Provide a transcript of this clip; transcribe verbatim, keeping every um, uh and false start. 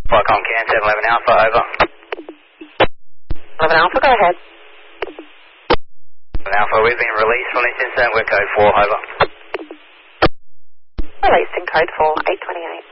Flycom Can seven eleven Alpha, over. eleven Alpha, go ahead. seven Alpha, we've been released from this incident, we're code four, over. Released in code four, eight twenty-eight.